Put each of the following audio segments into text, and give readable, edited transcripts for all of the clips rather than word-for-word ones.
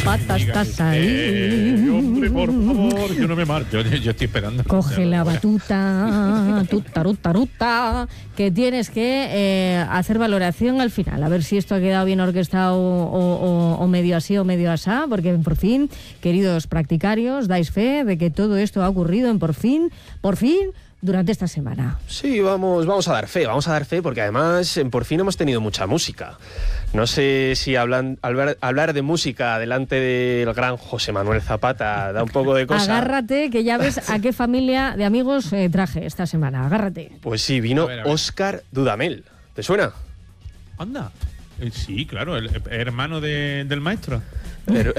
Zapata, estás ahí. Hombre, por favor, yo no me marcho. Yo estoy esperando. Coge la batuta, ruta, que tienes que hacer valoración al final. A ver si esto ha quedado bien orquestado o medio así o medio asá, porque por fin, queridos practicarios, dais fe de que todo esto ha ocurrido en por fin, durante esta semana. Sí, vamos a dar fe, porque además por fin hemos tenido mucha música. No sé si hablar de música delante del gran José Manuel Zapata da un poco de cosa. Agárrate, que ya ves a qué familia de amigos traje esta semana. Agárrate. Pues sí, vino A ver. Óscar Dudamel. ¿Te suena? Anda. Sí, claro, el hermano del maestro. El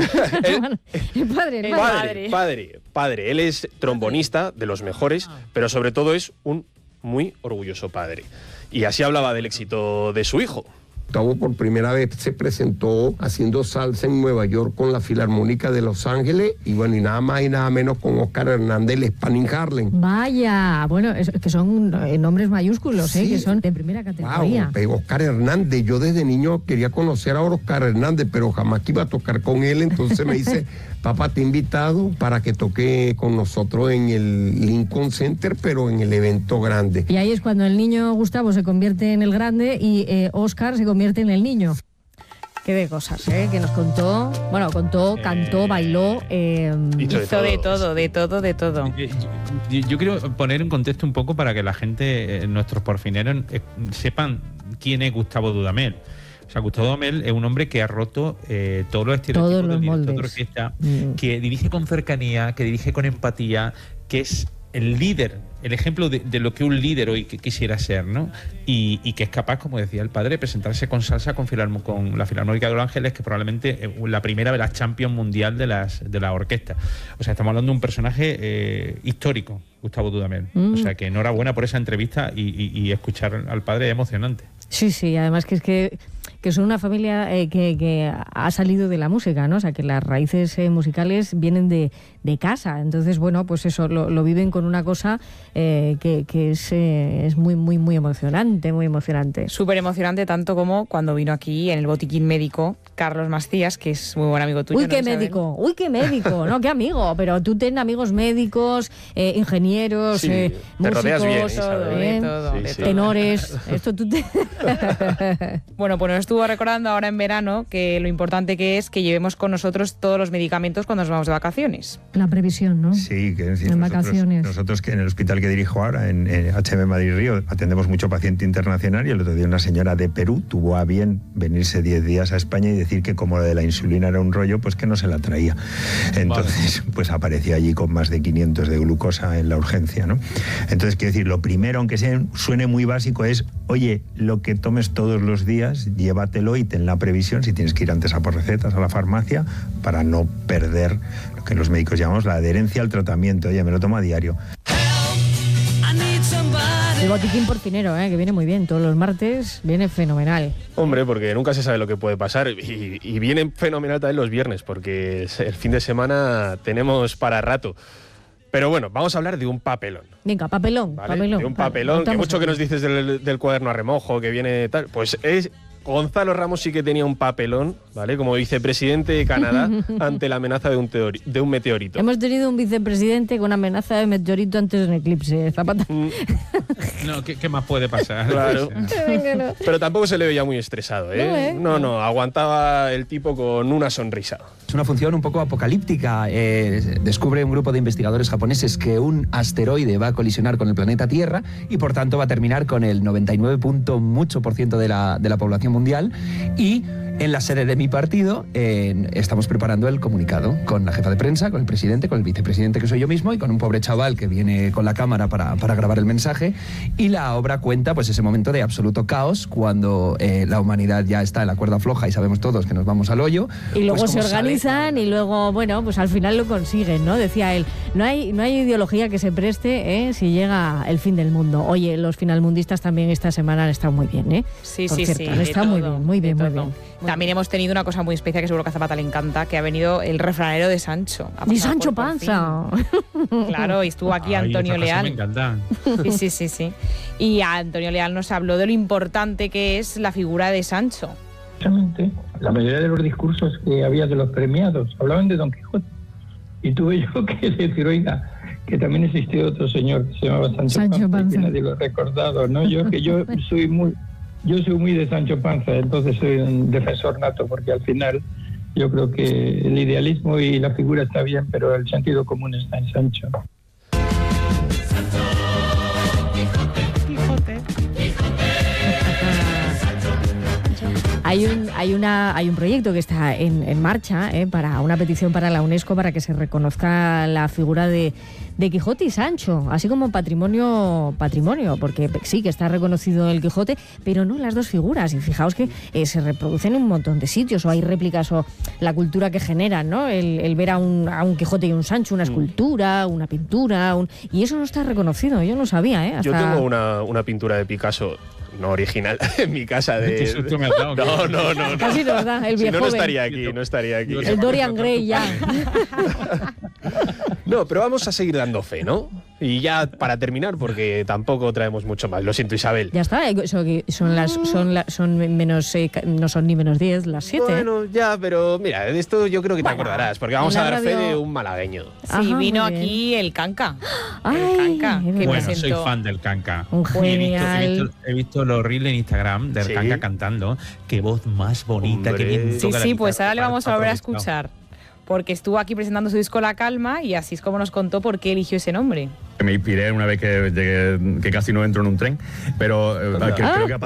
Padre. padre. Él es trombonista, de los mejores, pero sobre todo es un muy orgulloso padre. Y así hablaba del éxito de su hijo. Gustavo por primera vez se presentó haciendo salsa en Nueva York con la Filarmónica de Los Ángeles y bueno, y nada más y nada menos con Óscar Hernández, el Spanning Harlem. Vaya, bueno, que son nombres mayúsculos, Sí. que son de primera categoría. Wow, Óscar Hernández, yo desde niño quería conocer a Óscar Hernández, pero jamás que iba a tocar con él, entonces me dice, papá, te he invitado para que toque con nosotros en el Lincoln Center, pero en el evento grande. Y ahí es cuando el niño Gustavo se convierte en el grande y Óscar se convierte en el niño. Qué de cosas, que nos contó. Bueno, contó, cantó, bailó. Hizo de todo. Yo quiero poner en contexto un poco para que la gente, nuestros porfineros, sepan quién es Gustavo Dudamel. O sea, Gustavo Dudamel es un hombre que ha roto todos los estereotipos Todos los del director moldes. de orquesta, que dirige con cercanía, que dirige con empatía, que es el líder, el ejemplo de lo que un líder hoy quisiera ser, ¿no? Y que es capaz, como decía el padre, de presentarse con salsa con la Filarmónica de Los Ángeles, que probablemente la primera de las Champions mundial de la orquesta. O sea, estamos hablando de un personaje histórico, Gustavo Dudamel. O sea, que enhorabuena por esa entrevista y escuchar al padre es emocionante. Sí, además que es que son una familia que ha salido de la música, ¿no? O sea, que las raíces musicales vienen de casa. Entonces, bueno, pues eso, lo viven con una cosa que es muy, muy, muy emocionante, muy emocionante. Súper emocionante, tanto como cuando vino aquí en el botiquín médico Carlos Macías, que es muy buen amigo tuyo. Uy, qué médico, no, qué amigo, pero tú ten amigos médicos, ingenieros, Sí, te rodeas bien, músicos, Isabel. de todo. tenores, esto tú te... Bueno, pues nos estuvo recordando ahora en verano que lo importante que es que llevemos con nosotros todos los medicamentos cuando nos vamos de vacaciones. La previsión, ¿no? Sí, que es decir, En vacaciones. nosotros que en el hospital que dirijo ahora, en HM Madrid Río, atendemos mucho paciente internacional y el otro día una señora de Perú tuvo a bien venirse 10 días a España y decir que como lo de la insulina era un rollo, pues que no se la traía. Entonces, pues apareció allí con más de 500 de glucosa en la urgencia, ¿no? Entonces, quiero decir, lo primero, aunque suene muy básico, es, oye, lo que tomes todos los días, llévatelo y ten la previsión, si tienes que ir antes a por recetas a la farmacia, para no perder lo que los médicos llamamos la adherencia al tratamiento. Oye, me lo tomo a diario. El botiquín porcinero, que viene muy bien, todos los martes, viene fenomenal. Hombre, porque nunca se sabe lo que puede pasar y viene fenomenal también los viernes, porque el fin de semana tenemos para rato. Pero bueno, vamos a hablar de un papelón. Venga, papelón, ¿vale? papelón. De un papelón, que mucho que nos dices del cuaderno a remojo, que viene tal, pues es... Gonzalo Ramos sí que tenía un papelón, ¿vale? Como vicepresidente de Canadá ante la amenaza de un meteorito. Hemos tenido un vicepresidente con amenaza de meteorito antes de un eclipse, Zapata. No, ¿qué más puede pasar? Claro. Venga, no. Pero tampoco se le veía muy estresado, ¿eh? No, aguantaba el tipo con una sonrisa. Es una función un poco apocalíptica. Descubre un grupo de investigadores japoneses que un asteroide va a colisionar con el planeta Tierra y por tanto va a terminar con el 99% de la población mundial. Y en la sede de mi partido estamos preparando el comunicado con la jefa de prensa, con el presidente, con el vicepresidente que soy yo mismo y con un pobre chaval que viene con la cámara para grabar el mensaje. Y la obra cuenta pues ese momento de absoluto caos cuando la humanidad ya está en la cuerda floja y sabemos todos que nos vamos al hoyo. Y luego pues, se ¿cómo organizan y luego, bueno, pues al final lo consiguen, ¿no? Decía él, no hay ideología que se preste si llega el fin del mundo. Oye, los finalmundistas también esta semana han estado muy bien, ¿eh? Sí, Por sí, cierto, sí. han estado muy bien, muy bien, muy bien. También hemos tenido una cosa muy especial que seguro que a Zapata le encanta, que ha venido el refranero de Sancho. ¡Ni Sancho Panza! Claro, y estuvo aquí Antonio Leal. Me encanta. Sí. Y Antonio Leal nos habló de lo importante que es la figura de Sancho. Precisamente, la mayoría de los discursos que había de los premiados hablaban de Don Quijote. Y tuve yo que decir, oiga, que también existió otro señor que se llamaba Sancho Panza, que nadie lo ha recordado, ¿no? Yo soy muy de Sancho Panza, entonces soy un defensor nato, porque al final yo creo que el idealismo y la figura está bien, pero el sentido común está en Sancho. Hay un proyecto que está en marcha para una petición para la UNESCO para que se reconozca la figura de Quijote y Sancho, así como patrimonio, porque sí que está reconocido el Quijote, pero no las dos figuras. Y fijaos que se reproducen en un montón de sitios, o hay réplicas, o la cultura que generan, ¿no? El ver a un Quijote y un Sancho, una escultura, una pintura, y eso no está reconocido. Yo no sabía, Yo tengo una pintura de Picasso, no original, en mi casa de... No. Casi nos da, el viejo. Si no estaría aquí. El Dorian Gray ya. No, pero vamos a seguir dando fe, ¿no? Y ya para terminar, porque tampoco traemos mucho más. Lo siento, Isabel. Ya está, son menos, no son ni menos 10, las 7. Bueno, ya, pero mira, de esto yo creo que te acordarás, porque vamos a dar fe de un malagueño. Sí, vino aquí el Canca. Ay, que bueno, presentó. soy fan del Canca. Un genial. He visto los reels en Instagram del Canca cantando. Qué voz más bonita, qué bien toca la Sí, pues guitarra. ahora le vamos a volver a escuchar. Porque estuvo aquí presentando su disco La Calma y así es como nos contó por qué eligió ese nombre. Me inspiré una vez que casi no entro en un tren, pero creo que